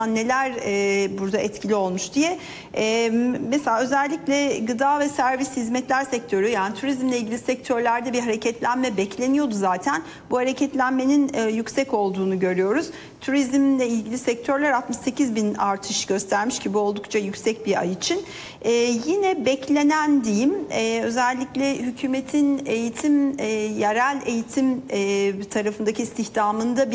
neler burada etkili olmuş diye. Mesela özellikle gıda ve servis hizmetler sektörü, yani turizmle ilgili sektörlerde bir hareketlenme bekleniyordu zaten. Bu hareketlenmenin yüksek olduğunu görüyoruz. Turizmle ilgili sektörler 68 bin artış göstermiş ki bu oldukça yüksek bir ay için. Yine beklenen diyeyim, özellikle hükümetin eğitim, yerel eğitim tarafındaki istihdamında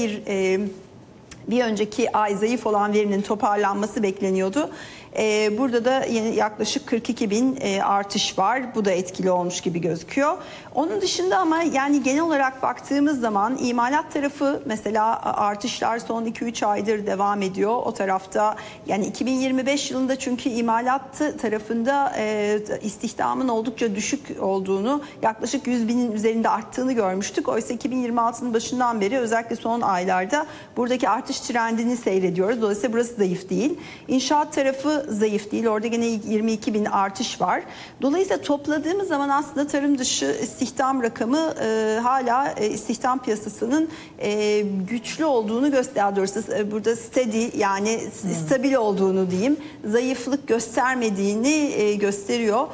bir önceki ay zayıf olan verinin toparlanması bekleniyordu. Burada da yaklaşık 42 bin artış var. Bu da etkili olmuş gibi gözüküyor. Onun dışında ama yani genel olarak baktığımız zaman imalat tarafı mesela artışlar son 2-3 aydır devam ediyor. O tarafta yani 2025 yılında çünkü imalat tarafında istihdamın oldukça düşük olduğunu, yaklaşık 100 binin üzerinde arttığını görmüştük. Oysa 2026'nın başından beri özellikle son aylarda buradaki artış trendini seyrediyoruz. Dolayısıyla burası zayıf değil. İnşaat tarafı zayıf değil. Orada gene 22 bin artış var. Dolayısıyla topladığımız zaman aslında tarım dışı istihdam rakamı hala istihdam piyasasının güçlü olduğunu gösteriyor. Doğrusu burada steady, yani stabil olduğunu diyeyim, zayıflık göstermediğini gösteriyor.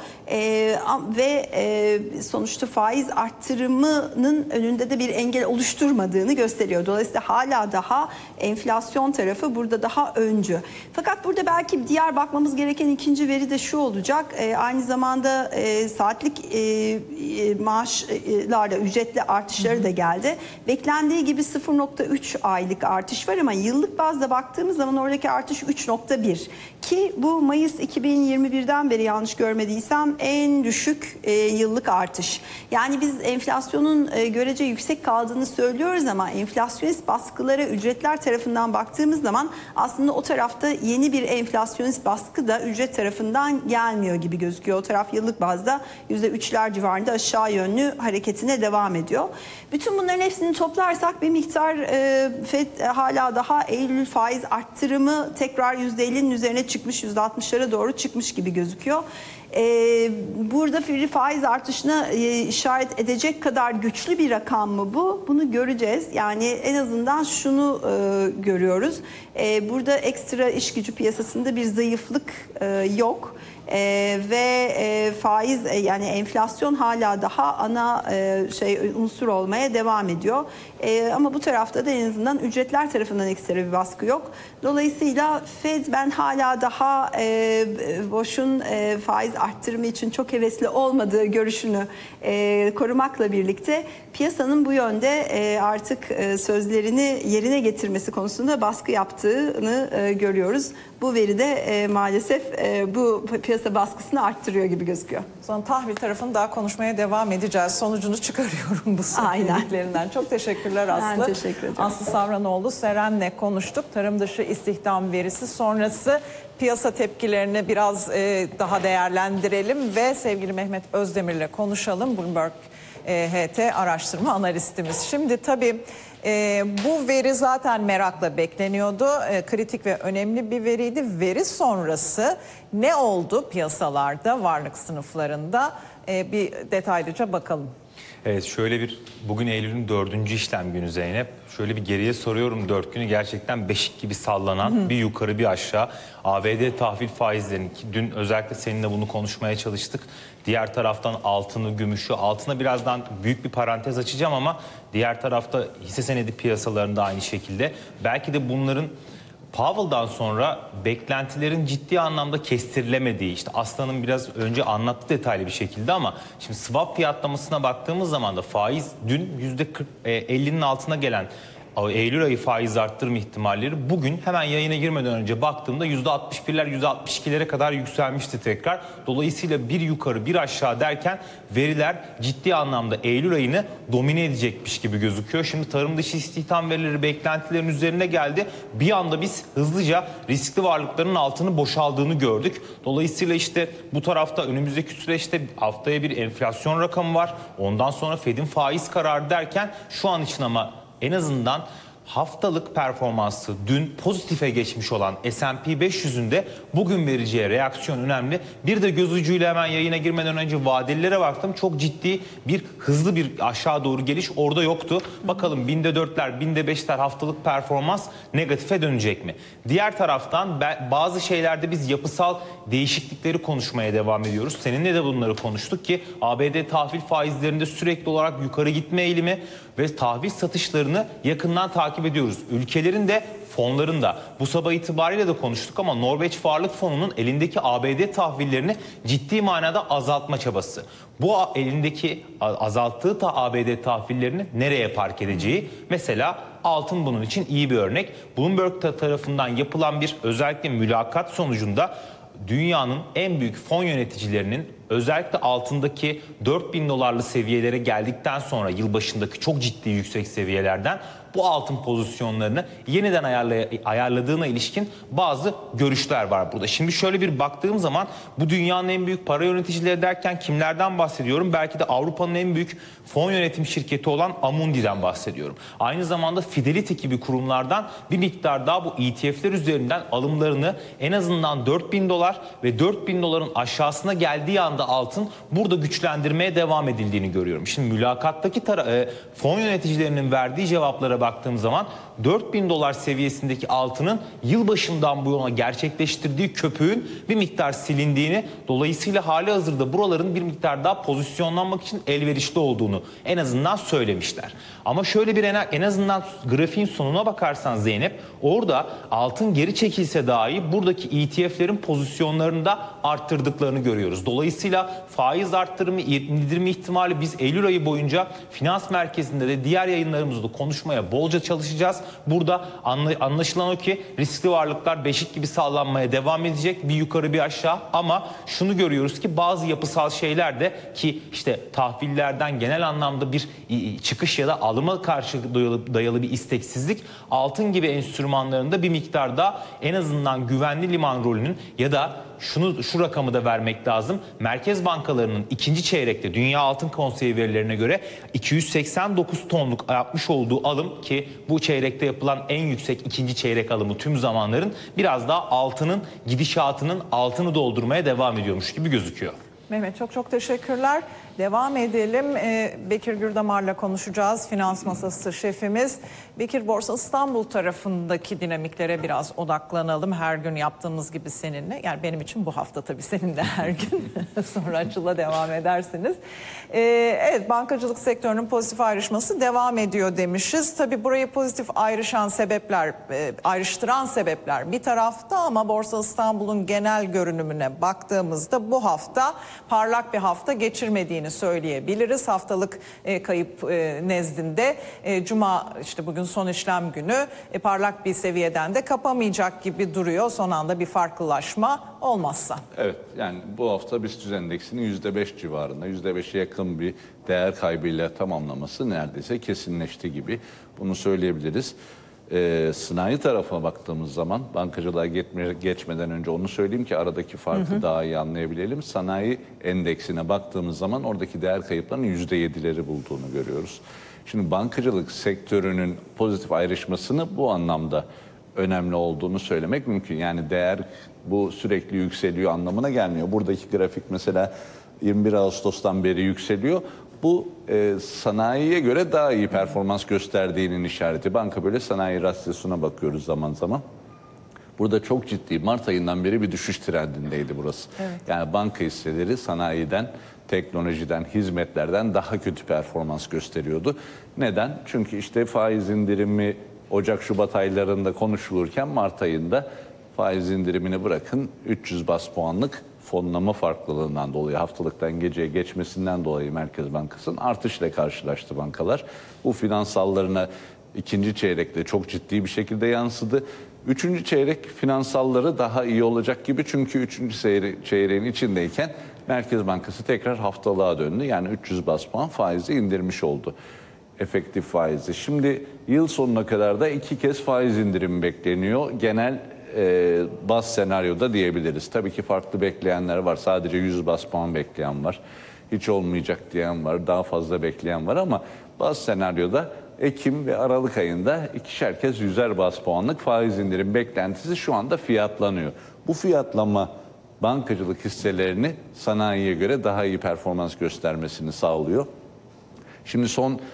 Ve sonuçta faiz arttırımının önünde de bir engel oluşturmadığını gösteriyor. Dolayısıyla hala daha enflasyon tarafı burada daha öncü. Fakat burada belki diğer bakmamız gereken ikinci veri de şu olacak. Aynı zamanda saatlik maaşlarda ücretli artışları da geldi. Beklendiği gibi 0,3 aylık artış var ama yıllık bazda baktığımız zaman oradaki artış 3,1 ki bu Mayıs 2021'den beri yanlış görmediysem en düşük yıllık artış. Yani biz enflasyonun görece yüksek kaldığını söylüyoruz ama enflasyonist baskılara ücretler tarafından baktığımız zaman aslında o tarafta yeni bir enflasyonist baskı da ücret tarafından gelmiyor gibi gözüküyor. O taraf yıllık bazda %3'ler civarında aşağı yönlü hareketine devam ediyor. Bütün bunların hepsini toplarsak bir miktar FED hala daha Eylül faiz arttırımı tekrar %50'nin üzerine çıkmış, %60'lara doğru çıkmış gibi gözüküyor. Burada faiz artışına işaret edecek kadar güçlü bir rakam mı bu? Bunu göreceğiz. Yani en azından şunu görüyoruz. Burada ekstra iş gücü piyasasında bir zayıflık yok. Ve faiz, yani enflasyon hala daha ana unsur olmaya devam ediyor. Ama bu tarafta da en azından ücretler tarafından ekstra bir baskı yok. Dolayısıyla Fed ben hala daha Boş'un faiz arttırımı için çok hevesli olmadığı görüşünü korumakla birlikte piyasanın bu yönde artık sözlerini yerine getirmesi konusunda baskı yaptığını görüyoruz. Bu veri de maalesef bu piyasa baskısını arttırıyor gibi gözüküyor. Sonra tahvil tarafını daha konuşmaya devam edeceğiz. Sonucunu çıkarıyorum bu söylediklerinden. Çok teşekkürler Aslı. Ben teşekkür ederim. Aslı Savranoğlu, Seren'le konuştuk. Tarım dışı istihdam verisi sonrası piyasa tepkilerini biraz daha değerlendirelim ve sevgili Mehmet Özdemir'le konuşalım. Bloomberg HT araştırma analistimiz. Şimdi tabii bu veri zaten merakla bekleniyordu. Kritik ve önemli bir veriydi. Veri sonrası ne oldu piyasalarda, varlık sınıflarında? Bir detaylıca bakalım. Evet, bugün Eylül'ün 4. işlem günü Zeynep. Şöyle bir geriye soruyorum 4 günü, gerçekten beşik gibi sallanan bir yukarı bir aşağı. ABD tahvil faizlerinin, ki dün özellikle seninle bunu konuşmaya çalıştık. Diğer taraftan altını, gümüşü, altına birazdan büyük bir parantez açacağım ama diğer tarafta hisse senedi piyasalarında aynı şekilde. Belki de bunların Powell'dan sonra beklentilerin ciddi anlamda kestirilemediği, işte Aslan'ın biraz önce anlattı detaylı bir şekilde ama şimdi swap fiyatlamasına baktığımız zaman da faiz dün %50'nin altına gelen Eylül ayı faiz arttırma ihtimalleri bugün hemen yayına girmeden önce baktığımda %61'ler %62'lere kadar yükselmişti tekrar. Dolayısıyla bir yukarı bir aşağı derken veriler ciddi anlamda Eylül ayını domine edecekmiş gibi gözüküyor. Şimdi tarım dışı istihdam verileri beklentilerin üzerine geldi. Bir anda biz hızlıca riskli varlıkların altını boşaldığını gördük. Dolayısıyla işte bu tarafta önümüzdeki süreçte haftaya bir enflasyon rakamı var. Ondan sonra Fed'in faiz kararı derken şu an için ama en azından haftalık performansı dün pozitife geçmiş olan S&P 500'ün de bugün vereceği reaksiyon önemli. Bir de göz ucuyla hemen yayına girmeden önce vadelilere baktım. Çok ciddi hızlı bir aşağı doğru geliş orada yoktu. Bakalım binde 4'ler, binde 5'ler haftalık performans negatife dönecek mi? Diğer taraftan bazı şeylerde biz yapısal değişiklikleri konuşmaya devam ediyoruz. Seninle de bunları konuştuk ki ABD tahvil faizlerinde sürekli olarak yukarı gitme eğilimi ve tahvil satışlarını yakından takip ediyoruz. Ülkelerin de fonların da bu sabah itibariyle de konuştuk ama Norveç Varlık Fonu'nun elindeki ABD tahvillerini ciddi manada azaltma çabası. Bu elindeki azalttığı ABD tahvillerini nereye park edeceği, mesela altın bunun için iyi bir örnek. Bloomberg tarafından yapılan bir özellikle mülakat sonucunda dünyanın en büyük fon yöneticilerinin özellikle altındaki 4.000 dolarlı seviyelere geldikten sonra yılbaşındaki çok ciddi yüksek seviyelerden bu altın pozisyonlarını yeniden ayarladığına ilişkin bazı görüşler var burada. Şimdi şöyle bir baktığım zaman bu dünyanın en büyük para yöneticileri derken kimlerden bahsediyorum? Belki de Avrupa'nın en büyük fon yönetim şirketi olan Amundi'den bahsediyorum. Aynı zamanda Fidelity gibi kurumlardan bir miktar daha bu ETF'ler üzerinden alımlarını en azından 4.000 dolar ve 4.000 doların aşağısına geldiği anda altın burada güçlendirmeye devam edildiğini görüyorum. Şimdi mülakattaki fon yöneticilerinin verdiği cevaplara baktığım zaman 4.000 dolar seviyesindeki altının yılbaşından bu yana gerçekleştirdiği köpüğün bir miktar silindiğini, dolayısıyla halihazırda buraların bir miktar daha pozisyonlanmak için elverişli olduğunu en azından söylemişler. Ama şöyle bir en azından grafiğin sonuna bakarsan Zeynep, orada altın geri çekilse dahi buradaki ETF'lerin pozisyonlarını da arttırdıklarını görüyoruz. Dolayısıyla faiz arttırımı, indirme ihtimali biz Eylül ayı boyunca finans merkezinde de diğer yayınlarımızda konuşmaya bolca çalışacağız. Burada anlaşılan o ki riskli varlıklar beşik gibi sallanmaya devam edecek, bir yukarı bir aşağı, ama şunu görüyoruz ki bazı yapısal şeyler de, ki işte tahvillerden genel anlamda bir çıkış ya da alıma karşı dayalı bir isteksizlik, altın gibi enstrümanlarında bir miktar da en azından güvenli liman rolünün, ya da şu rakamı da vermek lazım. Merkez bankalarının ikinci çeyrekte Dünya Altın Konseyi verilerine göre 289 tonluk yapmış olduğu alım, ki bu çeyrekte yapılan en yüksek ikinci çeyrek alımı tüm zamanların, biraz daha altının gidişatının altını doldurmaya devam ediyormuş gibi gözüküyor. Mehmet, çok teşekkürler. Devam edelim. Bekir Gürdamar'la konuşacağız. Finans Masası şefimiz. Bekir, Borsa İstanbul tarafındaki dinamiklere biraz odaklanalım. Her gün yaptığımız gibi seninle. Yani benim için bu hafta tabii, senin de her gün. Sonra Açıl'la devam edersiniz. Evet, bankacılık sektörünün pozitif ayrışması devam ediyor demişiz. Tabii burayı pozitif ayrıştıran sebepler bir tarafta, ama Borsa İstanbul'un genel görünümüne baktığımızda bu hafta parlak bir hafta geçirmediğini söyleyebiliriz. Haftalık kayıp nezdinde Cuma, işte bugün son işlem günü, parlak bir seviyeden de kapamayacak gibi duruyor. Son anda bir farklılaşma olmazsa. Evet, yani bu hafta BIST endeksinin %5 civarında, %5'e yakın bir değer kaybıyla tamamlaması neredeyse kesinleşti gibi, bunu söyleyebiliriz. Sanayi tarafına baktığımız zaman, bankacılığa geçmeden önce onu söyleyeyim ki aradaki farkı daha iyi anlayabilelim. Sanayi endeksine baktığımız zaman oradaki değer kayıplarının %7'leri bulduğunu görüyoruz. Şimdi bankacılık sektörünün pozitif ayrışmasını bu anlamda önemli olduğunu söylemek mümkün. Yani değer bu sürekli yükseliyor anlamına gelmiyor. Buradaki grafik mesela 21 Ağustos'tan beri yükseliyor. Bu sanayiye göre daha iyi performans gösterdiğinin işareti. Banka böyle sanayi rasyosuna bakıyoruz zaman zaman. Burada çok ciddi, Mart ayından beri bir düşüş trendindeydi burası. Evet. Yani banka hisseleri sanayiden, teknolojiden, hizmetlerden daha kötü performans gösteriyordu. Neden? Çünkü işte faiz indirimi Ocak-Şubat aylarında konuşulurken Mart ayında faiz indirimini bırakın 300 bas puanlık fonlama farklılığından dolayı, haftalıktan geceye geçmesinden dolayı Merkez Bankası'nın artışla karşılaştı bankalar. Bu finansallarına ikinci çeyrekte çok ciddi bir şekilde yansıdı. Üçüncü çeyrek finansalları daha iyi olacak gibi, çünkü üçüncü çeyreğin içindeyken Merkez Bankası tekrar haftalığa döndü. Yani 300 bas puan faizi indirmiş oldu, efektif faizi. Şimdi yıl sonuna kadar da 2 kez faiz indirimi bekleniyor. Genel baz senaryoda diyebiliriz. Tabii ki farklı bekleyenler var. Sadece 100 bas puan bekleyen var. Hiç olmayacak diyen var. Daha fazla bekleyen var, ama baz senaryoda Ekim ve Aralık ayında ikişer kez 100'er baz puanlık faiz indirim beklentisi şu anda fiyatlanıyor. Bu fiyatlanma bankacılık hisselerini sanayiye göre daha iyi performans göstermesini sağlıyor. Şimdi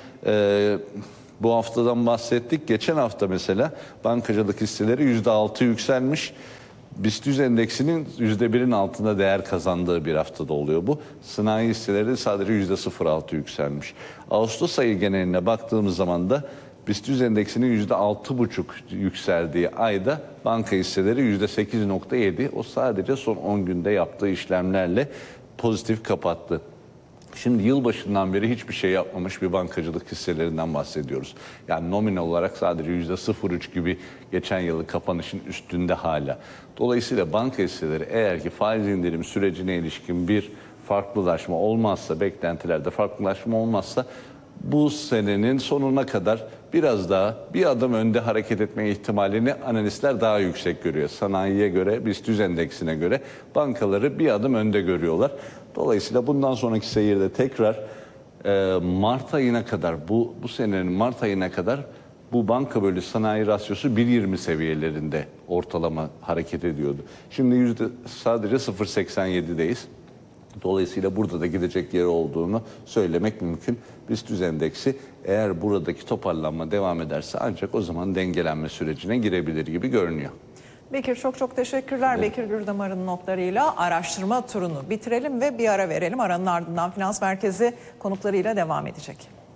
bu haftadan bahsettik. Geçen hafta mesela bankacılık hisseleri %6 yükselmiş. BIST 100 endeksinin %1'in altında değer kazandığı bir haftada oluyor bu. Sanayi hisseleri sadece %0,6 yükselmiş. Ağustos ayı geneline baktığımız zaman da BIST 100 endeksinin %6,5 yükseldiği ayda banka hisseleri %8,7. O sadece son 10 günde yaptığı işlemlerle pozitif kapattı. Şimdi yılbaşından beri hiçbir şey yapmamış bir bankacılık hisselerinden bahsediyoruz. Yani nominal olarak sadece %0,3 gibi geçen yılın kapanışın üstünde hala. Dolayısıyla banka hisseleri eğer ki faiz indirim sürecine ilişkin bir farklılaşma olmazsa, beklentilerde farklılaşma olmazsa bu senenin sonuna kadar biraz daha bir adım önde hareket etme ihtimalini analistler daha yüksek görüyor. Sanayiye göre, BIST 100 endeksine göre bankaları bir adım önde görüyorlar. Dolayısıyla bundan sonraki seyirde tekrar Mart ayına kadar, bu senenin Mart ayına kadar bu banka bölü sanayi rasyosu 1,20 seviyelerinde ortalama hareket ediyordu. Şimdi sadece 0,87'deyiz. Dolayısıyla burada da gidecek yeri olduğunu söylemek mümkün. BIST 100 endeksi eğer buradaki toparlanma devam ederse ancak o zaman dengelenme sürecine girebilir gibi görünüyor. Bekir çok teşekkürler. Evet. Bekir Gürdamar'ın notlarıyla araştırma turunu bitirelim ve bir ara verelim. Aranın ardından Finans Merkezi konuklarıyla devam edecek.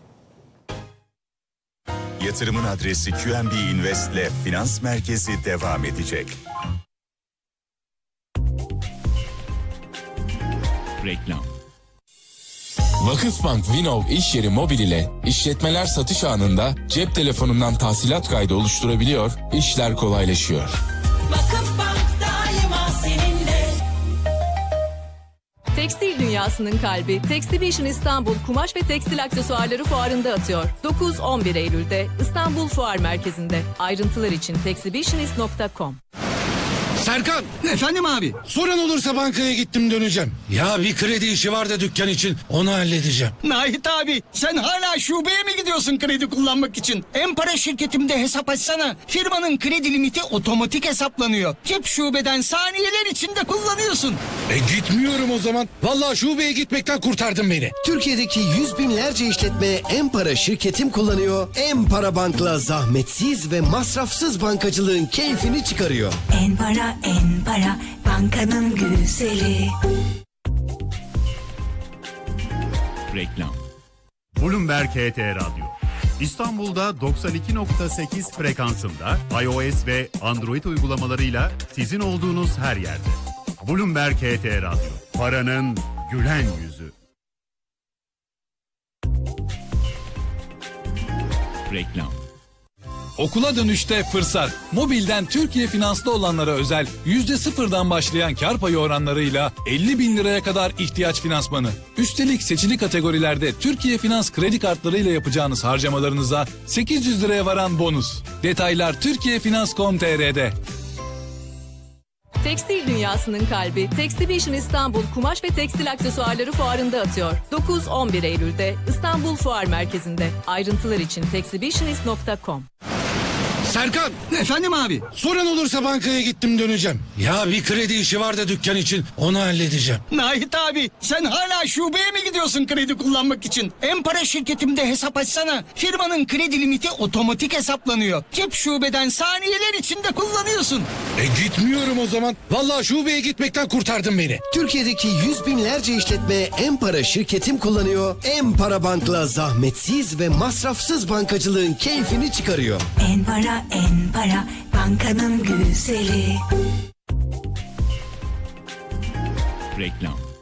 Yatırımın adresi QNB Invest ile Finans Merkezi devam edecek. Reklam. Vakıfbank Vinov iş yeri mobil ile işletmeler satış anında cep telefonundan tahsilat kaydı oluşturabiliyor, işler kolaylaşıyor. Vakıfbank daima seninle. Tekstil dünyasının kalbi Tekstilvision İstanbul Kumaş ve Tekstil Aksesuarları Fuarı'nda atıyor. 9-11 Eylül'de İstanbul Fuar Merkezi'nde. Ayrıntılar için tekstilvisionist.com. Serkan! Efendim abi? Sorun olursa bankaya gittim döneceğim. Ya bir kredi işi var da dükkan için, onu halledeceğim. Nahit abi, sen hala şubeye mi gidiyorsun kredi kullanmak için? En-Para şirketimde hesap açsana. Firmanın kredi limiti otomatik hesaplanıyor. Cep şubeden saniyeler içinde kullanıyorsun. Gitmiyorum o zaman. Vallahi şubeye gitmekten kurtardın beni. Türkiye'deki yüz binlerce işletme En-Para şirketim kullanıyor. En-Para Bank'la zahmetsiz ve masrafsız bankacılığın keyfini çıkarıyor. En-Para, En-Para, bankanın güzeli. Reklam. Bloomberg HT Radyo. İstanbul'da 92.8 frekansında iOS ve Android uygulamalarıyla sizin olduğunuz her yerde. Bloomberg HT Radyo. Paranın gülen yüzü. Reklam. Okula dönüşte fırsat. Mobilden Türkiye Finans'ta olanlara özel %0'dan başlayan kar payı oranlarıyla 50 bin liraya kadar ihtiyaç finansmanı. Üstelik seçili kategorilerde Türkiye Finans kredi kartlarıyla yapacağınız harcamalarınıza 800 liraya varan bonus. Detaylar turkiyefinans.com.tr'de. Tekstil dünyasının kalbi Tekstilvision İstanbul Kumaş ve Tekstil Aksesuarları Fuarı'nda atıyor. 9-11 Eylül'de İstanbul Fuar Merkezi'nde. Ayrıntılar için tekstilvisionist.com. Serkan! Efendim abi? Sorun olursa bankaya gittim döneceğim. Ya bir kredi işi var da dükkan için, onu halledeceğim. Nahit abi, sen hala şubeye mi gidiyorsun kredi kullanmak için? En-Para şirketimde hesap açsana. Firmanın kredi limiti otomatik hesaplanıyor. Cep şubeden saniyeler içinde kullanıyorsun. Gitmiyorum o zaman. Vallahi şubeye gitmekten kurtardın beni. Türkiye'deki yüz binlerce işletme En-Para şirketim kullanıyor. En-Para Bank'la zahmetsiz ve masrafsız bankacılığın keyfini çıkarıyor. En-Para, En-Para, bankanın güzeli. Reklam.